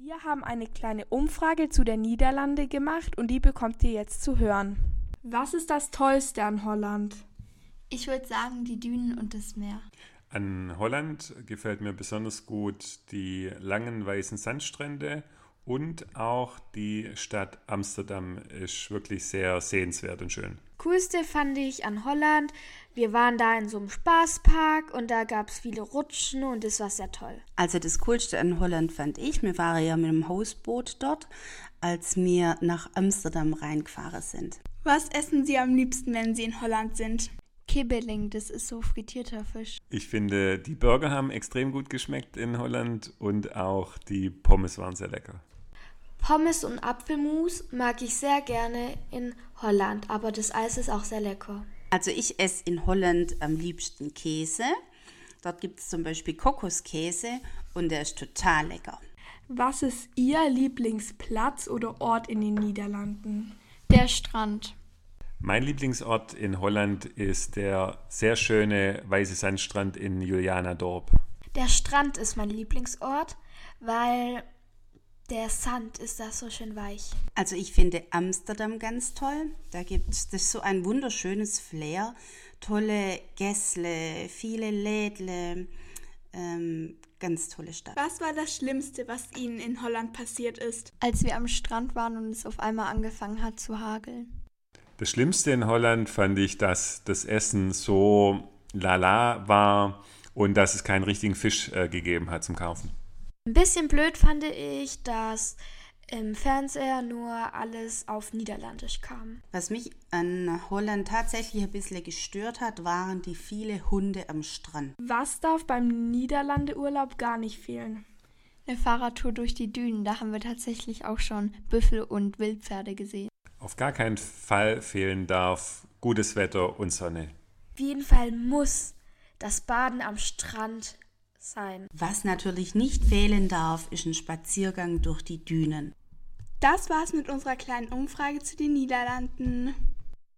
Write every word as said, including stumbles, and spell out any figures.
Wir haben eine kleine Umfrage zu den Niederlanden gemacht und die bekommt ihr jetzt zu hören. Was ist das Tollste an Holland? Ich würde sagen, die Dünen und das Meer. An Holland gefällt mir besonders gut die langen weißen Sandstrände und auch die Stadt Amsterdam ist wirklich sehr sehenswert und schön. Coolste fand ich an Holland, wir waren da in so einem Spaßpark und da gab es viele Rutschen und das war sehr toll. Also das Coolste an Holland fand ich, wir waren ja mit dem Hausboot dort, als wir nach Amsterdam reingefahren sind. Was essen Sie am liebsten, wenn Sie in Holland sind? Kibbeling, das ist so frittierter Fisch. Ich finde, die Burger haben extrem gut geschmeckt in Holland und auch die Pommes waren sehr lecker. Pommes und Apfelmus mag ich sehr gerne in Holland, aber das Eis ist auch sehr lecker. Also ich esse in Holland am liebsten Käse. Dort gibt es zum Beispiel Kokoskäse und der ist total lecker. Was ist Ihr Lieblingsplatz oder Ort in den Niederlanden? Der Strand. Mein Lieblingsort in Holland ist der sehr schöne weiße Sandstrand in Julianadorp. Der Strand ist mein Lieblingsort, weil der Sand ist da so schön weich. Also ich finde Amsterdam ganz toll. Da gibt es das ist so ein wunderschönes Flair. Tolle Gässle, viele Lädle, ähm, ganz tolle Stadt. Was war das Schlimmste, was Ihnen in Holland passiert ist? Als wir am Strand waren und es auf einmal angefangen hat zu hageln. Das Schlimmste in Holland fand ich, dass das Essen so lala war und dass es keinen richtigen Fisch äh, gegeben hat zum Kaufen. Ein bisschen blöd fand ich, dass im Fernseher nur alles auf Niederländisch kam. Was mich an Holland tatsächlich ein bisschen gestört hat, waren die vielen Hunde am Strand. Was darf beim Niederlandeurlaub gar nicht fehlen? Eine Fahrradtour durch die Dünen, da haben wir tatsächlich auch schon Büffel und Wildpferde gesehen. Auf gar keinen Fall fehlen darf gutes Wetter und Sonne. Auf jeden Fall muss das Baden am Strand sein. Was natürlich nicht fehlen darf, ist ein Spaziergang durch die Dünen. Das war's mit unserer kleinen Umfrage zu den Niederlanden.